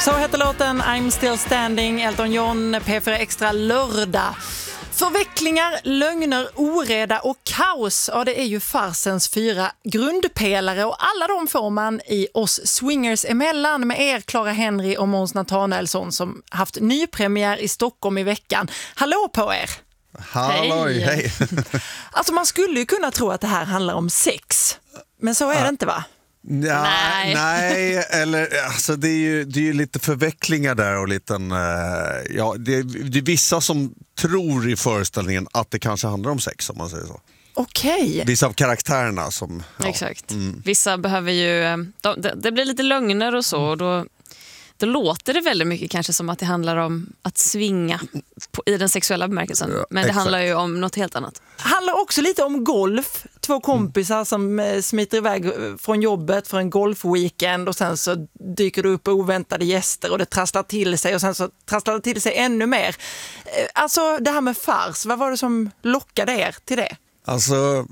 Så heter låten I'm Still Standing, Elton John, P4 Extra lördag. Förvecklingar, lögner, oreda och kaos. Ja, det är ju farsens 4 grundpelare och alla de får man i Oss Swingers emellan med er, Clara Henry och Måns Nathanaelsson som haft nypremiär i Stockholm i veckan. Hallå på er! Halloj, hej! Alltså man skulle ju kunna tro att det här handlar om sex, men så är det inte, va? Ja, nej, eller alltså det är ju lite förvecklingar där och liten, ja, det är vissa som tror i föreställningen att det kanske handlar om sex, om man säger så. Okej. Vissa av karaktärerna som... Ja. Exakt. Vissa behöver ju... Det blir lite lögner och så, och då låter det väldigt mycket kanske som att det handlar om att svinga i den sexuella bemärkelsen. Men det handlar ju om något helt annat. Handlar också lite om golf. 2 kompisar som smiter iväg från jobbet för en golfweekend och sen så dyker det upp oväntade gäster och det trasslar till sig och sen så trasslar det till sig ännu mer. Alltså det här med fars, vad var det som lockade er till det? Alltså,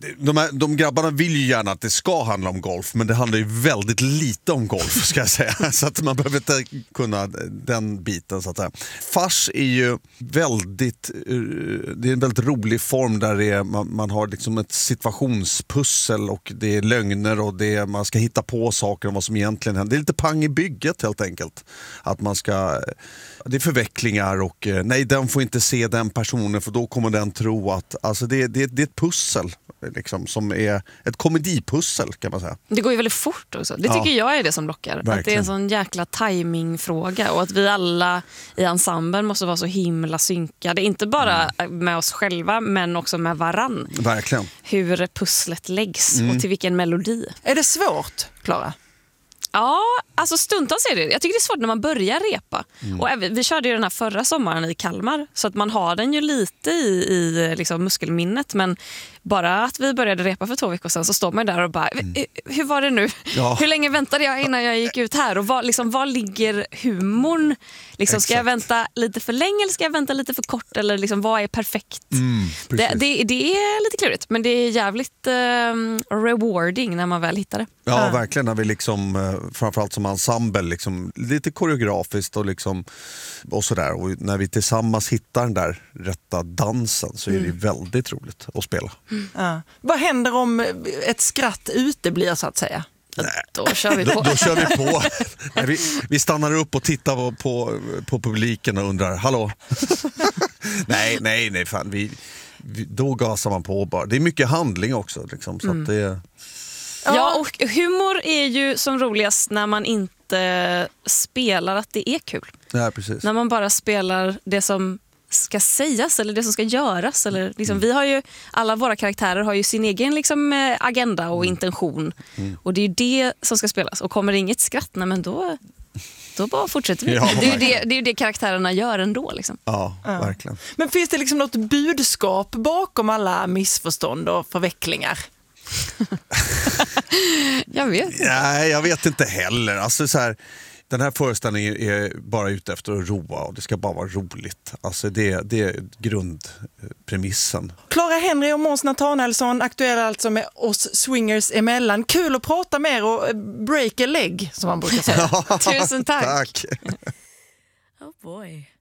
de grabbarna vill ju gärna att det ska handla om golf, men det handlar ju väldigt lite om golf, ska jag säga. Så att man behöver inte kunna den biten, så att säga. Fars är ju väldigt, det är en väldigt rolig form där det är, man har liksom ett situationspussel och det är lögner och man ska hitta på saker om vad som egentligen händer. Det är lite pang i bygget helt enkelt. Att man ska, det är förvecklingar och nej, den får inte se den personen för då kommer den tro att, alltså det är ett pussel liksom, som är ett komedipussel, kan man säga. Det går ju väldigt fort också. Det tycker jag är det som lockar. Verkligen. Att det är en sån jäkla timingfråga och att vi alla i ensemblen måste vara så himla synkade. Inte bara med oss själva men också med varann. Verkligen. Hur pusslet läggs och till vilken melodi. Är det svårt, Clara? Ja, alltså stundtals är det. Jag tycker det är svårt när man börjar repa. Och vi körde ju den här förra sommaren i Kalmar, så att man har den ju lite i liksom muskelminnet, men bara att vi började repa för 2 veckor sedan så står man där och bara, hur var det nu? Ja. Hur länge väntade jag innan jag gick ut här? Och var ligger humorn? Liksom, ska jag vänta lite för länge eller ska jag vänta lite för kort? Eller liksom, vad är perfekt? Det är lite klurigt, men det är jävligt rewarding när man väl hittar det. Ja, verkligen. När vi liksom, framförallt som ensemble, liksom, lite koreografiskt och, liksom, och sådär. Och när vi tillsammans hittar den där rätta dansen så är det väldigt roligt att spela. Ja. Vad händer om ett skratt uteblir, så att säga? Nej. Då kör vi på. Då kör vi på. Nej, vi stannar upp och tittar på publiken och undrar, hallå? nej, fan. Då gasar man på bara. Det är mycket handling också. Liksom, så att det... Ja, och humor är ju som roligast när man inte spelar att det är kul. Ja, precis. När man bara spelar det som ska sägas eller det som ska göras. Eller, liksom, vi har ju, alla våra karaktärer har ju sin egen liksom, agenda och intention. Och det är ju det som ska spelas. Och kommer det inget skratt, nej, men då bara fortsätter vi. Ja, det är ju det karaktärerna gör ändå. Liksom. Ja, verkligen. Men finns det liksom något budskap bakom alla missförstånd och förvecklingar? Jag vet inte heller. Alltså, så här, den här föreställningen är bara ute efter att roa och det ska bara vara roligt. Alltså, det är grundpremissen. Clara Henry och Måns Nathanaelsson, aktuella alltså med Oss Swingers emellan. Kul att prata med er och break a leg, som man brukar säga. Tusen tack. Tack. Oh boy.